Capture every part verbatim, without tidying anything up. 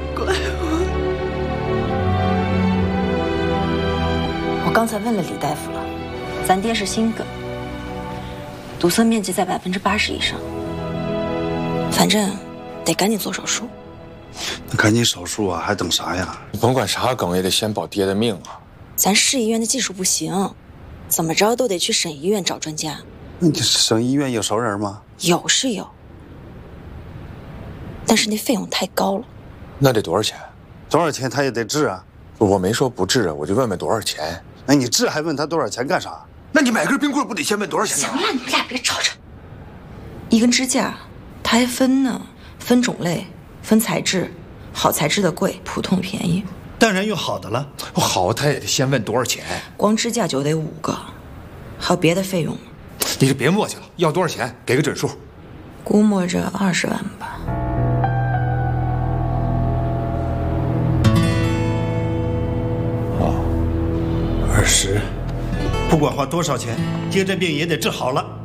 怪我。 我刚才问了李大夫了，咱爹是心梗，堵塞面积在百分之八十以上，反正得赶紧做手术。 那赶紧手术啊，还等啥呀？ 你甭管啥梗，也得先保爹的命啊！ 咱市医院的技术不行，怎么着都得去省医院找专家。 那你省医院有熟人吗？ 有是有，但是那费用太高了。 那得多少钱？ 多少钱他也得治啊！ 我没说不治啊，我就问问多少钱。 那你治还问他多少钱干啥？ 那你买根冰棍不得先问多少钱？ 行了，你们俩别吵吵。一根支架，它还分呢，分种类，分材质，好材质的贵，普通便宜。 当然有好的了。 好，他也得先问多少钱。 光支架就得五个，还有别的费用吗？ 你就别磨叽了，要多少钱给个准数。 估摸着二十万吧。 哦，二十，不管花多少钱，爹这病也得治好了。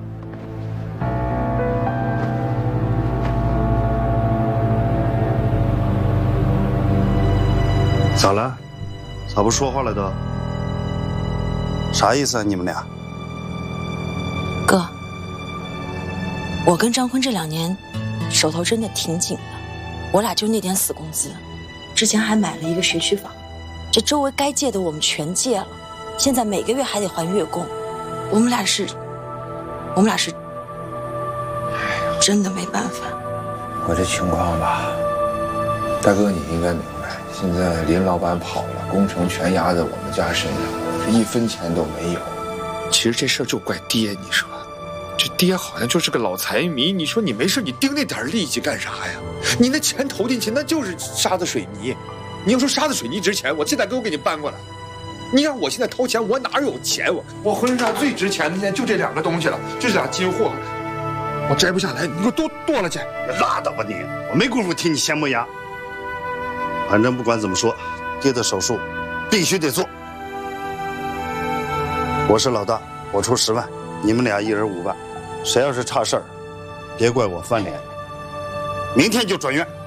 咋了？咋不说话了都？啥意思啊？你们俩？ 哥，我跟张坤这两年手头真的挺紧的，我俩就那点死工资，之前还买了一个学区房，这周围该借的我们全借了，现在每个月还得还月供，我们俩是，我们俩是真的没办法。 我这情况吧，大哥你应该明白，现在林老板跑了，工程全压在我们家身上，我这一分钱都没有。其实这事儿就怪爹，你说。这爹好像就是个老财迷，你说你没事你盯那点利息干啥呀？你那钱投进去那就是沙子水泥，你要说沙子水泥值钱，我现在给我给你搬过来。你让我现在掏钱，我哪有钱？我我婚上最值钱的现在就这两个东西了，就这俩金货，我摘不下来，你给我剁剁了去！ 拉倒吧你，我没工夫听你闲磨牙。反正不管怎么说，爹的手术必须得做。我是老大，我出十万，你们俩一人五万。谁要是差事儿，别怪我翻脸。明天就转院。